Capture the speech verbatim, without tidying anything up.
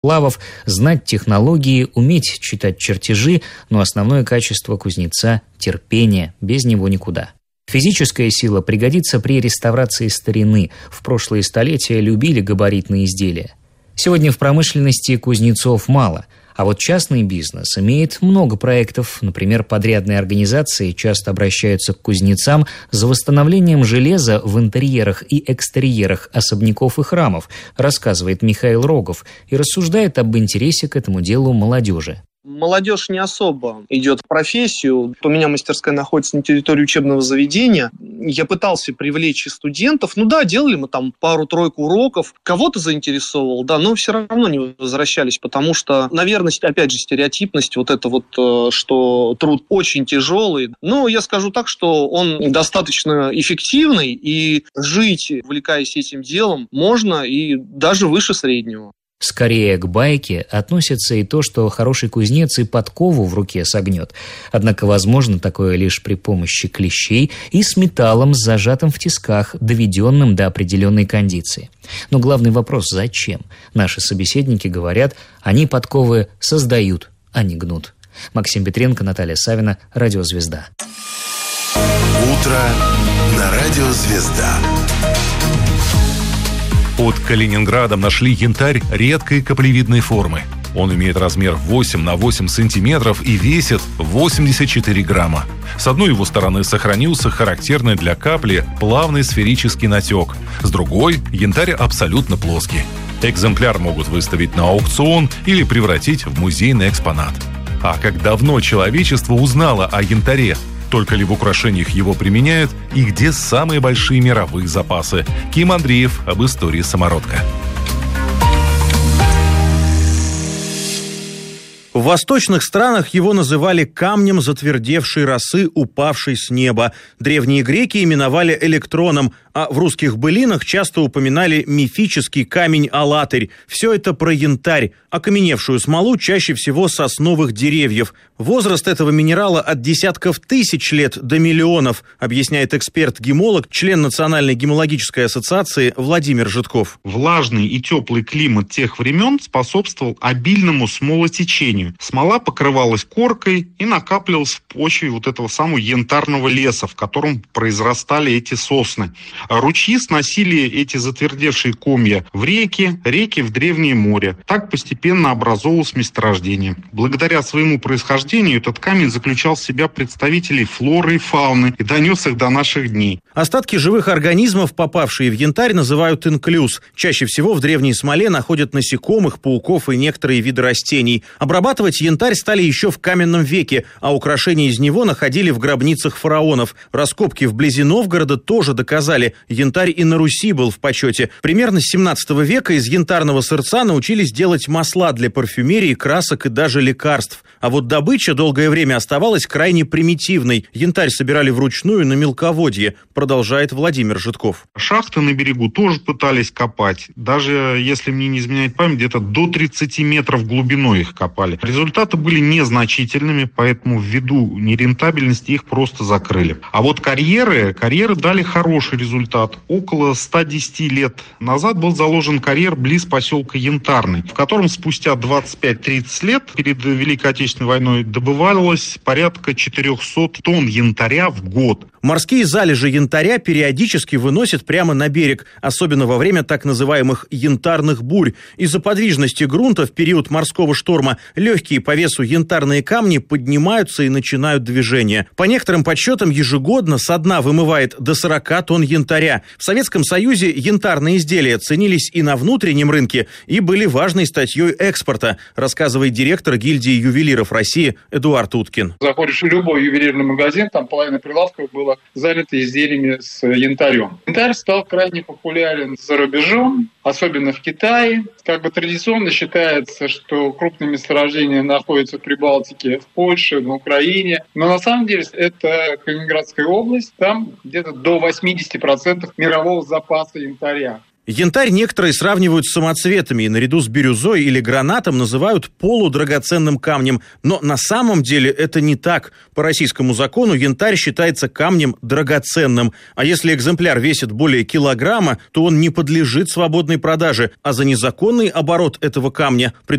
сплавов, знать технологии, уметь читать чертежи, но основное качество кузнеца – терпение, без него никуда. Физическая сила пригодится при реставрации старины. В прошлые столетия любили габаритные изделия. Сегодня в промышленности кузнецов мало, а вот частный бизнес имеет много проектов. Например, подрядные организации часто обращаются к кузнецам за восстановлением железа в интерьерах и экстерьерах особняков и храмов, рассказывает Михаил Рогов и рассуждает об интересе к этому делу молодежи. Молодежь не особо идет в профессию. У меня мастерская находится на территории учебного заведения. Я пытался привлечь и студентов. Ну да, делали мы там пару-тройку уроков. Кого-то заинтересовал, да, но все равно не возвращались, потому что, наверное, опять же, стереотипность, вот это вот, что труд очень тяжелый. Но я скажу так, что он достаточно эффективный, и жить, увлекаясь этим делом, можно и даже выше среднего. Скорее к байке относится и то, что хороший кузнец и подкову в руке согнет. Однако возможно такое лишь при помощи клещей и с металлом, зажатым в тисках, доведенным до определенной кондиции. Но главный вопрос – зачем? Наши собеседники говорят, они подковы создают, а не гнут. Максим Петренко, Наталья Савина, Радио Звезда. Утро на Радио Звезда. Под Калининградом нашли янтарь редкой каплевидной формы. Он имеет размер восемь на восемь сантиметров и весит восемьдесят четыре грамма. С одной его стороны сохранился характерный для капли плавный сферический натек. С другой янтарь абсолютно плоский. Экземпляр могут выставить на аукцион или превратить в музейный экспонат. А как давно человечество узнало о янтаре? Только ли в украшениях его применяют? И где самые большие мировые запасы? Ким Андреев об истории самородка. В восточных странах его называли камнем затвердевшей росы, упавшей с неба. Древние греки именовали электроном, а в русских былинах часто упоминали мифический камень Алатырь. Все это про янтарь, окаменевшую смолу чаще всего сосновых деревьев. Возраст этого минерала от десятков тысяч лет до миллионов, объясняет эксперт-гемолог, член Национальной гемологической ассоциации Владимир Житков. Влажный и теплый климат тех времен способствовал обильному смолотечению. Смола покрывалась коркой и накапливалась в почве вот этого самого янтарного леса, в котором произрастали эти сосны. Ручьи сносили эти затвердевшие комья в реки, реки в древнее море. Так постепенно образовалось месторождение. Благодаря своему происхождению этот камень заключал в себя представителей флоры и фауны и донес их до наших дней. Остатки живых организмов, попавшие в янтарь, называют инклюз. Чаще всего в древней смоле находят насекомых, пауков и некоторые виды растений. Обрабатывать янтарь стали еще в каменном веке, а украшения из него находили в гробницах фараонов. Раскопки вблизи Новгорода тоже доказали, янтарь и на Руси был в почете. Примерно с семнадцатого века из янтарного сырца научились делать масла для парфюмерии, красок и даже лекарств. А вот добыча долгое время оставалась крайне примитивной. Янтарь собирали вручную на мелководье, продолжает Владимир Житков. Шахты на берегу тоже пытались копать. Даже, если мне не изменяет память, где-то до тридцати метров глубиной их копали. Результаты были незначительными, поэтому ввиду нерентабельности их просто закрыли. А вот карьеры, карьеры дали хороший результат. Около ста десяти лет назад был заложен карьер близ поселка Янтарный, в котором спустя двадцать пять - тридцать лет перед Великой Отечественной войной добывалось порядка четырехсот тонн янтаря в год. Морские залежи янтаря периодически выносят прямо на берег, особенно во время так называемых янтарных бурь. Из-за подвижности грунта в период морского шторма легкие по весу янтарные камни поднимаются и начинают движение. По некоторым подсчетам, ежегодно со дна вымывает до сорока тонн янтаря. В Советском Союзе янтарные изделия ценились и на внутреннем рынке, и были важной статьей экспорта, рассказывает директор гильдии ювелиров России Эдуард Уткин. Заходишь в любой ювелирный магазин, там половина прилавков было занято изделиями с янтарем. Янтарь стал крайне популярен за рубежом, особенно в Китае. Как бы традиционно считается, что крупные месторождения находятся в Прибалтике, в Польше, на Украине. Но на самом деле это Калининградская область, там где-то до восемьдесят процентов мирового запаса янтаря. Янтарь некоторые сравнивают с самоцветами и наряду с бирюзой или гранатом называют полудрагоценным камнем. Но на самом деле это не так. По российскому закону янтарь считается камнем драгоценным. А если экземпляр весит более килограмма, то он не подлежит свободной продаже. А за незаконный оборот этого камня